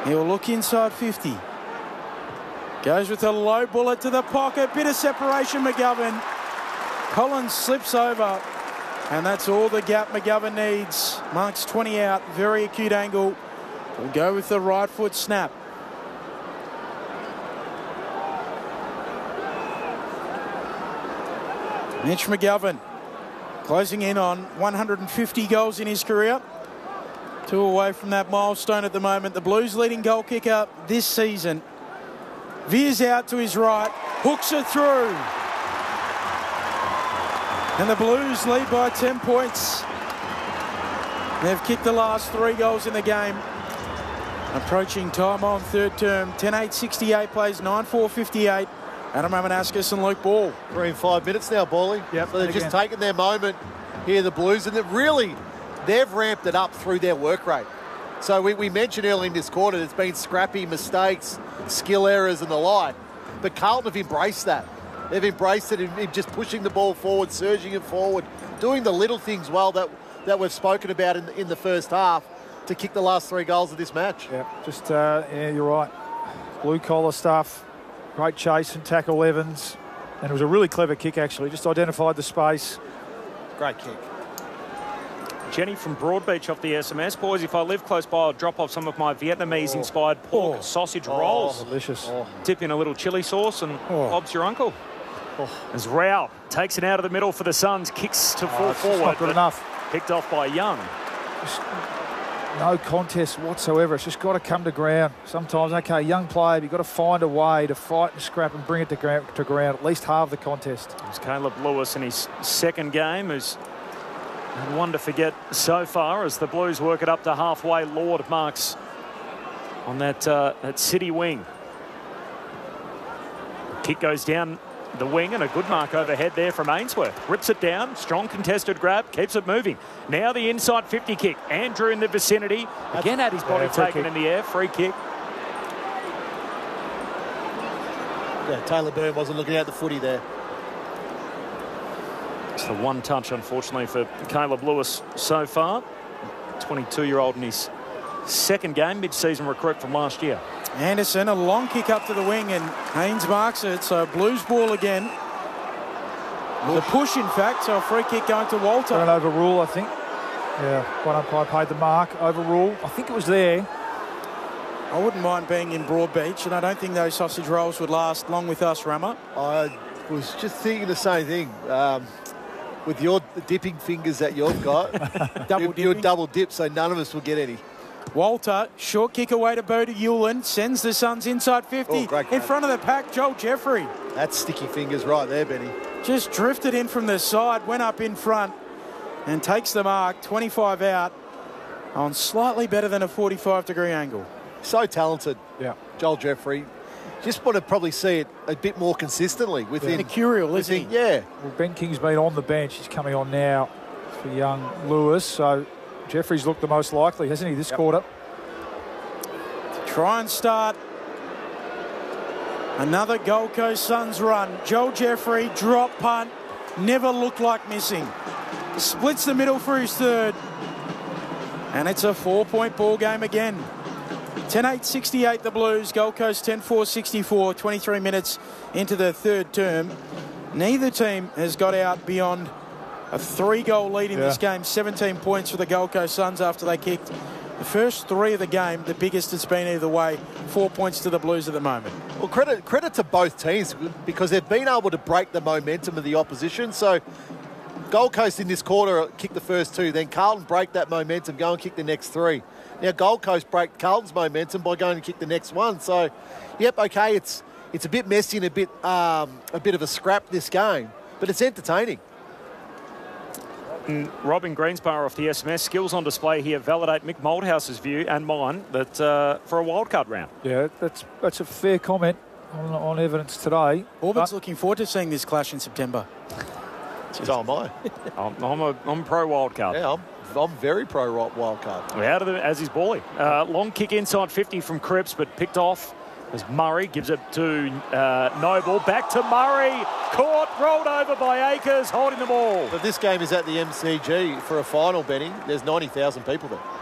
He'll look inside 50. Goes with a low bullet to the pocket. Bit of separation, McGovern. Collins slips over. And that's all the gap McGovern needs. Marks 20 out. Very acute angle. We'll go with the right foot snap. Mitch McGovern closing in on 150 goals in his career. 2 away from that milestone at the moment. The Blues leading goal kicker this season. Veers out to his right, hooks it through. And the Blues lead by 10 points. They've kicked the last 3 goals in the game. Approaching time on third term. 10-8-68 plays 9-4-58. Adam Ramanauskas and Luke Ball. 3 and 5 minutes now, Bally. Yep, so they've just taken their moment here, the Blues, and they've ramped it up through their work rate. So we mentioned early in this quarter, there's been scrappy mistakes, skill errors and the like. But Carlton have embraced that. They've embraced it in just pushing the ball forward, surging it forward, doing the little things well that we've spoken about in the first half to kick the last 3 goals of this match. Yeah, just, yeah, you're right. Blue-collar stuff. Great chase and tackle Evans. And it was a really clever kick, actually. Just identified the space. Great kick. Jenny from Broadbeach off the SMS. Boys, if I live close by, I'll drop off some of my Vietnamese-inspired pork sausage rolls. Delicious. Dip in a little chili sauce and Bob's your uncle. As Rao takes it out of the middle for the Suns, kicks to full forward. Not good enough. Picked off by Young. Just no contest whatsoever. It's just got to come to ground. Sometimes, okay, young player, you've got to find a way to fight and scrap and bring it to ground, at least halve the contest. It's Caleb Lewis in his second game, who's had one to forget so far as the Blues work it up to halfway. Lord marks on that City wing. Kick goes down the wing and a good mark overhead there from Ainsworth. Rips it down, strong contested grab, keeps it moving. Now the inside 50 kick. Andrew in the vicinity. Again had his body taken in the air. Free kick. Yeah, Taylor Byrne wasn't looking at the footy there. It's the one touch, unfortunately, for Caleb Lewis so far. 22-year-old in his second game, mid-season recruit from last year. Anderson, a long kick up to the wing, and Haynes marks it. So Blues ball again. The push, in fact, so a free kick going to Walter. An overrule, I think. Yeah, one umpire paid the mark. Overrule. I think it was there. I wouldn't mind being in Broadbeach, and I don't think those sausage rolls would last long with us, Rama. I was just thinking the same thing. With your dipping fingers that you've got, you're double dip, so none of us will get any. Walter, short kick away to Bodie Hewlin, sends the Suns inside 50. In front of the pack, Joel Jeffrey. That's sticky fingers right there, Benny. Just drifted in from the side, went up in front and takes the mark, 25 out on slightly better than a 45-degree angle. So talented, yeah. Joel Jeffrey. Just want to probably see it a bit more consistently within. Mercurial, isn't he? Yeah. Well, Ben King's been on the bench. He's coming on now for young Lewis. So Jeffrey's looked the most likely, hasn't he, this quarter? To try and start another Gold Coast Suns run. Joel Jeffrey, drop punt, never looked like missing. Splits the middle for his third. And it's a 4-point ball game again. 10-8-68 the Blues. Gold Coast 10-4-64. 23 minutes into the third term. Neither team has got out beyond a 3-goal lead in this game. 17 points for the Gold Coast Suns after they kicked the first 3 of the game. The biggest it's been either way. 4 points to the Blues at the moment. Well, credit to both teams because they've been able to break the momentum of the opposition. So Gold Coast in this quarter kicked the first 2. Then Carlton break that momentum, go and kick the next 3. Now Gold Coast break Carlton's momentum by going to kick the next one. So, yep, okay, it's a bit messy and a bit of a scrap this game, but it's entertaining. And Robin Greensborough off the SMS. Skills on display here validate Mick Moldhouse's view and mine that for a wildcard round. Yeah, that's a fair comment on evidence today. Auburn's looking forward to seeing this clash in September. So am I. I'm pro wildcard. Yeah, I'm very pro wildcard. Out of as is Bally. Long kick inside 50 from Cripps, but picked off as Murray gives it to Noble. Back to Murray. Caught, rolled over by Akers, holding the ball. But this game is at the MCG for a final, Benny. There's 90,000 people there.